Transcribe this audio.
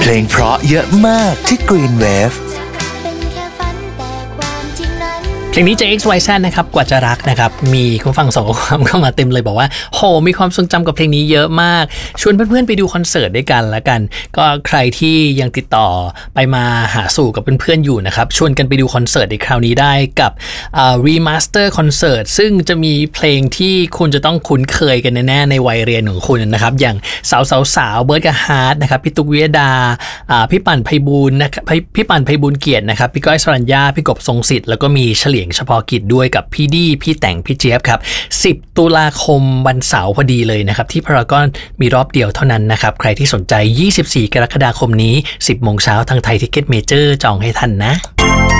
เพลงเพราะเยอะมากที่ Green Wave เพลงนี้ JXYZ นะครับกว่าจะรักนะครับมีคุณฟังส่งความเข้ามาเต็มเลยบอกว่าโหมีความทรงจำกับเพลงนี้เยอะมากชวนเพื่อนๆไปดูคอนเสิร์ตด้วยกันละกันก็ใครที่ยังติดต่อไปมาหาสู่กับเพื่อนๆอยู่นะครับชวนกันไปดูคอนเสิร์ตในคราวนี้ได้กับRemaster Concert ซึ่งจะมีเพลงที่คุณจะต้องคุ้นเคยกันแน่ๆในวัยเรียนของคุณนะครับอย่างสาวเบิร์ดกับฮาร์ดนะครับพี่ตุ๊กวิยดาพี่ปั่นไพบูลย์นะครับพี่ปั่นไพบูลย์เกียรตินะครับพี่ก้อยสรัญญาพี่กบทรงสิทธิ์แล้วก็มีเฉลียงเฉพาะกิจด้วยกับพี่ดี้พี่แต่งพี่เจี๊ยบครับ10ตุลาคมวันเสาร์พอดีเลยนะครับที่พารากอนมีรอบเดียวเท่านั้นนะครับใครที่สนใจ24กรกฎาคมนี้ 10 โมงเช้าทางไทยทิกเก็ตเมเจอร์จองให้ทันนะ